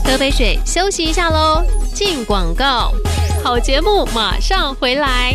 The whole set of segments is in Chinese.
喝杯水，休息一下喽。进广告，好节目马上回来。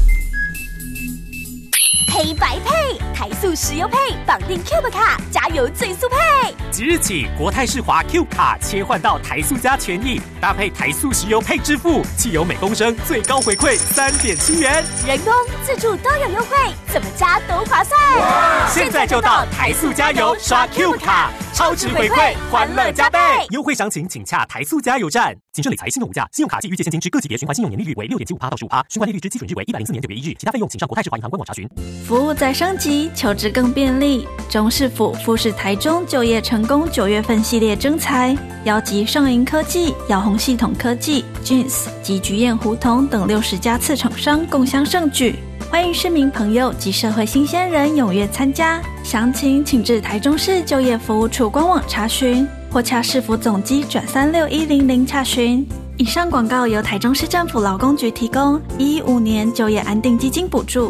黑白配，台塑石油配，绑定 Cube 卡，加油最速配。 即日起，国泰世华 Q 卡切换到台塑加权益，搭配台塑石油配支付，汽油每公升最高回馈3.7元， 人工、自助都有优惠，怎么加都划算。 现在就到台塑加油刷 Q 卡，超值回馈，欢乐加倍。优惠详情请洽台塑加油站。谨慎理财，信用无价，信用卡及预借现金之各级别循环信用年利率为6.75%到15%，循环利率之基准日为104年9月1日，其他费用请上国泰世华银行官网查询。 服务再升级，求职更便利。中市府富士台中就业成功9月份系列征才，邀集上银科技、遥鸿系统科技、Jeans 及菊燕胡同等60家次厂商共襄盛举。欢迎市民朋友及社会新鲜人踊跃参加，详情请至台中市就业服务处官网查询，或洽市府总机转36100查询。以上广告由台中市政府劳工局提供，115年就业安定基金补助。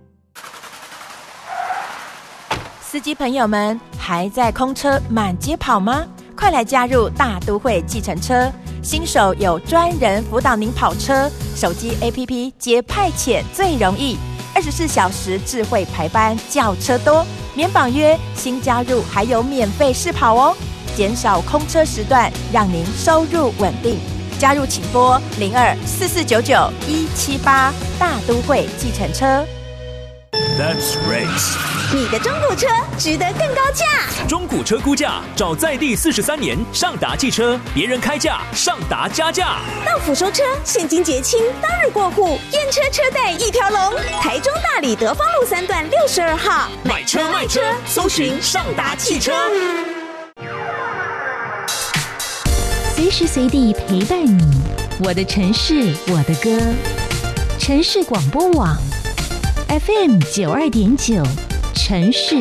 司机朋友们，还在空车满街跑吗？快来加入大都会计程车，新手有专人辅导您跑车，手机 APP 接派遣最容易，24小时智慧排班，叫车多，免绑约，新加入还有免费试跑哦，减少空车时段，让您收入稳定。加入请拨0244991178，大都会计程车。 Let's race。 你的中古车值得更高价。 中古车估价找在地43年上达汽车，别人开价，上达加价。 到府收车，现金结清，当日过户，验车车贷一条龙。台中大里德芳路3段62号， 买车卖车，搜寻上达汽车。 随时随地陪伴你，我的城市，我的歌。城市广播网 FM92.9，城市